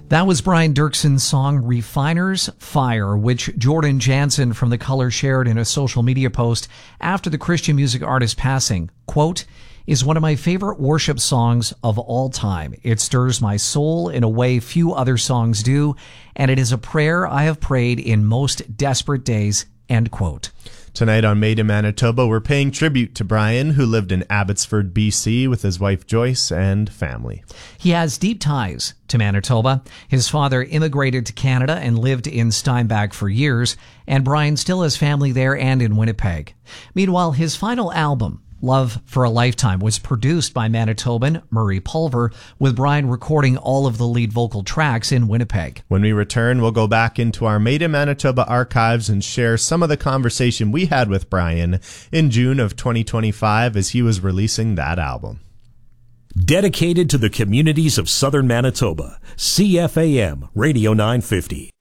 That was Brian Dirkson's song Refiner's Fire, which Jordan Jansen from The Color shared in a social media post after the Christian music artist's passing. Quote, is one of my favorite worship songs of all time. It stirs my soul in a way few other songs do, and it is a prayer I have prayed in most desperate days, end quote. Tonight on Made in Manitoba, we're paying tribute to Brian, who lived in Abbotsford, BC, with his wife Joyce and family. He has deep ties to Manitoba. His father immigrated to Canada and lived in Steinbach for years, and Brian still has family there and in Winnipeg. Meanwhile, his final album, Love for a Lifetime, was produced by Manitoban Murray Pulver, with Brian recording all of the lead vocal tracks in Winnipeg. When we return, we'll go back into our Made in Manitoba archives and share some of the conversation we had with Brian in June of 2025 as he was releasing that album. Dedicated to the communities of southern Manitoba, CFAM Radio 950.